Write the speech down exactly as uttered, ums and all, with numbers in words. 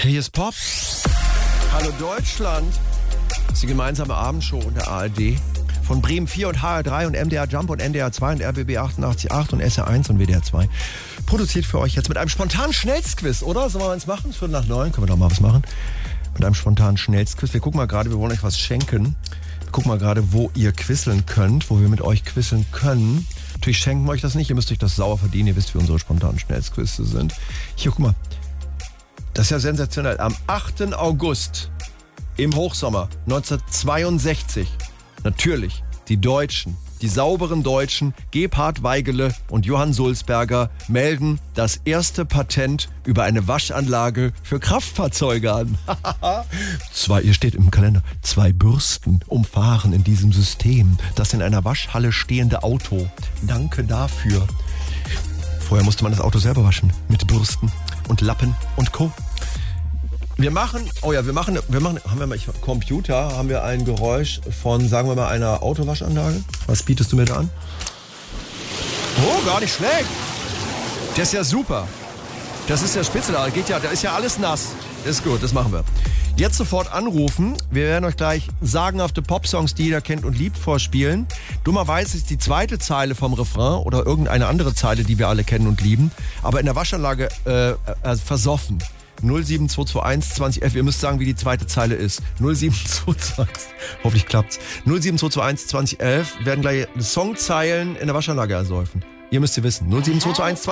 Hier ist Pop. Hallo Deutschland. Das ist die gemeinsame Abendshow in der A R D. Von Bremen vier und H R drei und M D R Jump und N D R zwei und R B B achtundachtzig Komma acht und S R eins und W D R zwei. Produziert für euch jetzt mit einem spontanen Schnellsquiz, oder? Sollen wir eins machen? Viertel nach neun, können wir doch mal was machen. Mit einem spontanen Schnellsquiz. Wir gucken mal gerade, wir wollen euch was schenken. Wir gucken mal gerade, wo ihr quizzeln könnt, wo wir mit euch quizzeln können. Natürlich schenken wir euch das nicht, ihr müsst euch das sauer verdienen. Ihr wisst, wie unsere spontanen Schnellsquizze sind. Hier, guck mal. Das ist ja sensationell. Am achten August im Hochsommer neunzehnhundertzweiundsechzig, natürlich die Deutschen, die sauberen Deutschen, Gebhard Weigele und Johann Sulzberger melden das erste Patent über eine Waschanlage für Kraftfahrzeuge an. Zwei, hier steht im Kalender, zwei Bürsten umfahren in diesem System das in einer Waschhalle stehende Auto. Danke dafür. Vorher musste man das Auto selber waschen mit Bürsten und Lappen und Co. Wir machen, oh ja, wir machen, wir machen, haben wir mal Computer, haben wir ein Geräusch von, sagen wir mal, einer Autowaschanlage. Was bietest du mir da an? Oh, gar nicht schlecht. Das ist ja super. Das ist ja spitze, da geht ja, da ist ja alles nass. Ist gut, das machen wir. Jetzt sofort anrufen. Wir werden euch gleich sagenhafte Popsongs, die jeder kennt und liebt, vorspielen. Dummerweise ist die zweite Zeile vom Refrain oder irgendeine andere Zeile, die wir alle kennen und lieben, aber in der Waschanlage äh, äh, versoffen. null sieben zwei zwei eins zwanzig elf, ihr müsst sagen, wie die zweite Zeile ist. null sieben zwei zwei eins, hoffentlich klappt's. null sieben zwei zwei eins zwanzig elf werden gleich Songzeilen in der Waschanlage ersäufen. Ihr müsst ihr wissen. null sieben zwei zwei eins zwanzig